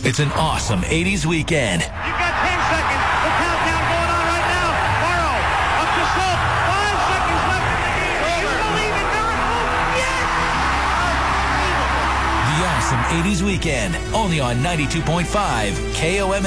It's an awesome 80s weekend. You've got 10 seconds. The countdown going on right now. Morrow up to Slope. 5 seconds left in the game. You believe in miracles? Yes! The awesome 80s weekend. Only on 92.5 KOM.